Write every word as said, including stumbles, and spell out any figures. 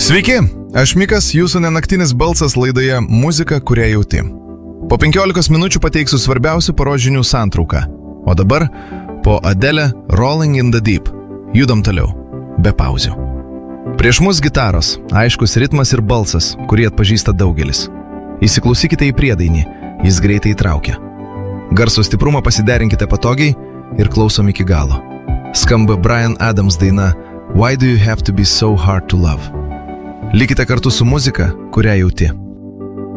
Sveiki, aš Mikas, jūsų nenaktinis balsas laidoje Muzika, kurią jauti. Po penkiolikos minučių pateiksiu svarbiausių paros žinių santrauką. O dabar po Adele Rolling in the Deep. Judam toliau, be pauzių. Prieš mus gitaros, aiškus ritmas ir balsas, kurį atpažįsta daugelis. Įsiklausykite į priedainį, jis greitai įtraukia. Garso stiprumą pasiderinkite patogiai ir klausom iki galo. Skamba Bryan Adams daina Why do you have to be so hard to love? Likite kartu su muzika, kurią jauti.